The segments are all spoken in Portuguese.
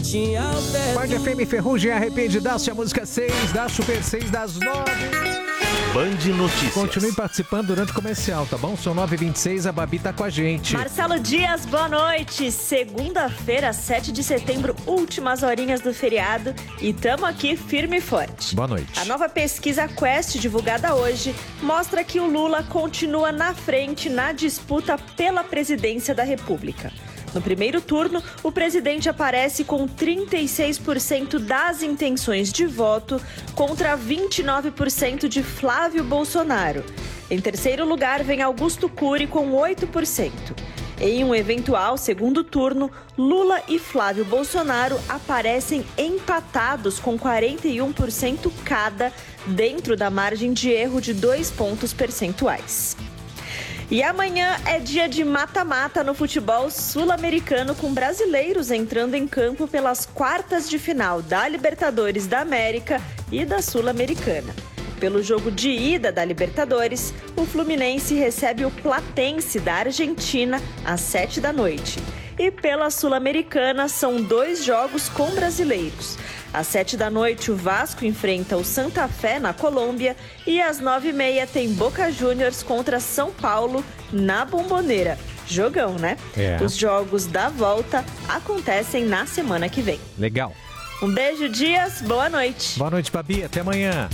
Band FM Ferrugem Arrependidaço, a música 6 da Super 6 das 9. Band Notícias. Continue participando durante o comercial, tá bom? São 9h26, a Babi tá com a gente. Marcelo Dias, boa noite. Segunda-feira, 7 de setembro, últimas horinhas do feriado e tamo aqui firme e forte. Boa noite. A nova pesquisa Quest, divulgada hoje, mostra que o Lula continua na frente na disputa pela presidência da República. No primeiro turno, o presidente aparece com 36% das intenções de voto contra 29% de Flávio Bolsonaro. Em terceiro lugar, vem Augusto Cury com 8%. Em um eventual segundo turno, Lula e Flávio Bolsonaro aparecem empatados com 41% cada, dentro da margem de erro de 2 pontos percentuais. E amanhã é dia de mata-mata no futebol sul-americano, com brasileiros entrando em campo pelas quartas de final da Libertadores da América e da Sul-Americana. Pelo jogo de ida da Libertadores, o Fluminense recebe o Platense da Argentina às 7 da noite. E pela Sul-Americana, são 2 jogos com brasileiros. Às 7 da noite, o Vasco enfrenta o Santa Fé na Colômbia e às 9h30 tem Boca Juniors contra São Paulo na Bombonera. Jogão, né? É. Os jogos da volta acontecem na semana que vem. Legal. Um beijo, Dias. Boa noite. Boa noite, Babi. Até amanhã.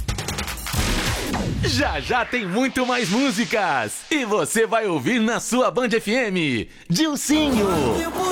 Já já tem muito mais músicas. E você vai ouvir na sua Band FM. Dilcinho.